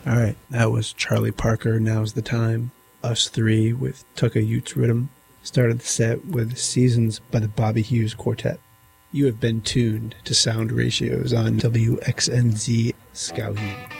All right, that was Charlie Parker, Now's the Time. Us Three with Tucka Utes Rhythm. Started the set with Seasons by the Bobby Hughes Quartet. You have been tuned to Sound Ratios on WXNZ Skowhegan.